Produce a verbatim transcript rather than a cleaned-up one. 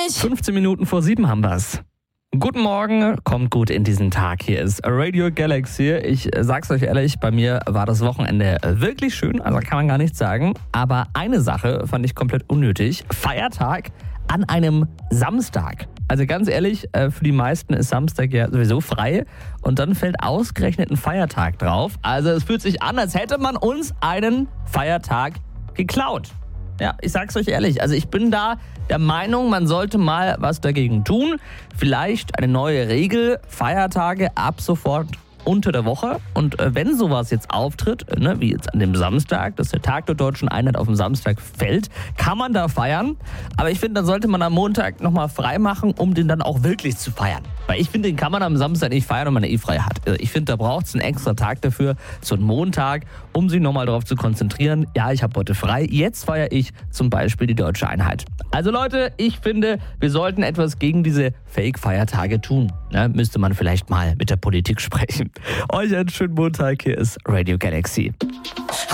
nicht. fünfzehn Minuten vor sieben haben wir's. Guten Morgen, kommt gut in diesen Tag. Hier ist Radio Galaxy. Ich sag's euch ehrlich, bei mir war das Wochenende wirklich schön, also kann man gar nichts sagen. Aber eine Sache fand ich komplett unnötig. Feiertag an einem Samstag. Also ganz ehrlich, für die meisten ist Samstag ja sowieso frei und dann fällt ausgerechnet ein Feiertag drauf. Also es fühlt sich an, als hätte man uns einen Feiertag geklaut. Ja, ich sag's euch ehrlich, also ich bin da der Meinung, man sollte mal was dagegen tun. Vielleicht eine neue Regel, Feiertage ab sofort unter der Woche. Und äh, wenn sowas jetzt auftritt, ne, wie jetzt an dem Samstag, dass der Tag der Deutschen Einheit auf den Samstag fällt, kann man da feiern. Aber ich finde, dann sollte man am Montag nochmal frei machen, um den dann auch wirklich zu feiern. Weil ich finde, den kann man am Samstag nicht feiern, wenn man eh frei hat. Also ich finde, da braucht es einen extra Tag dafür, so einen Montag, um sich nochmal darauf zu konzentrieren. Ja, ich habe heute frei, jetzt feiere ich zum Beispiel die Deutsche Einheit. Also Leute, ich finde, wir sollten etwas gegen diese Fake-Feiertage tun. Ne, müsste man vielleicht mal mit der Politik sprechen. Euch einen schönen Montag, hier ist Radio Galaxy.